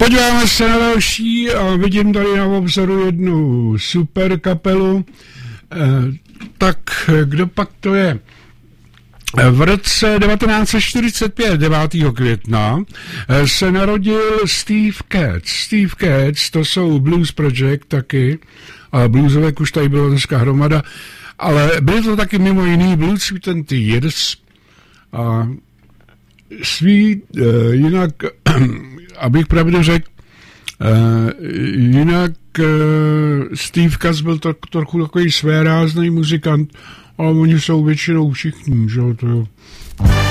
Podíváme se na další a vidím tady na obzoru jednu super kapelu. Tak kdo pak to je? V roce 1945, 9. května, se narodil Steve Katz. Steve Katz, to jsou Blues Project taky, ale bluesovek už tady bylo dneska hromada, ale byly to taky mimo jiný Blues Sweet and Tears. A jinak, abych pravdu řekl, jinak Steve Katz byl trochu takový svérázný muzikant, ale oni jsou většinou všichni, že jo, to jo.